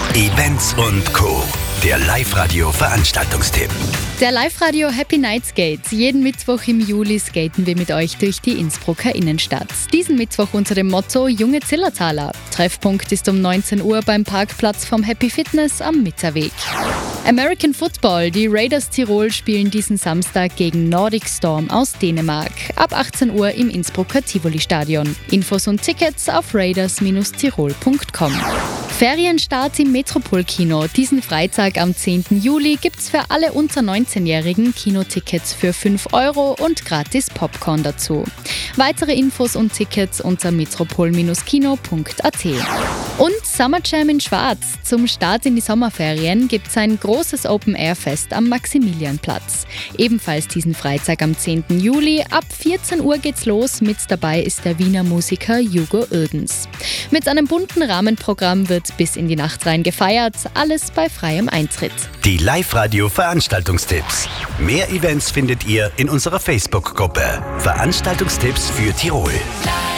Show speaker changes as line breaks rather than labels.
Events und Co. Der Live-Radio-Veranstaltungstipp.
Der Live-Radio Happy Night Skate. Jeden Mittwoch im Juli skaten wir mit euch durch die Innsbrucker Innenstadt. Diesen Mittwoch unter dem Motto Junge Zillertaler. Treffpunkt ist um 19 Uhr beim Parkplatz vom Happy Fitness am Mitterweg. American Football. Die Raiders Tirol spielen diesen Samstag gegen Nordic Storm aus Dänemark. Ab 18 Uhr im Innsbrucker Tivoli-Stadion. Infos und Tickets auf raiders-tirol.com. Ferienstart im Metropol-Kino. Diesen Freitag am 10. Juli gibt's für alle unter 19-Jährigen Kinotickets für 5 € und gratis Popcorn dazu. Weitere Infos und Tickets unter metropol-kino.at. Und Summer Jam in Schwarz. Zum Start in die Sommerferien gibt's ein großes Open-Air-Fest am Maximilianplatz. Ebenfalls diesen Freitag am 10. Juli. Ab 14 Uhr geht's los. Mit dabei ist der Wiener Musiker Hugo Irdens. Mit einem bunten Rahmenprogramm wird bis in die Nacht rein gefeiert. Alles bei freiem Eintritt.
Die Live-Radio-Veranstaltungstipps. Mehr Events findet ihr in unserer Facebook-Gruppe. Veranstaltungstipps für Tirol.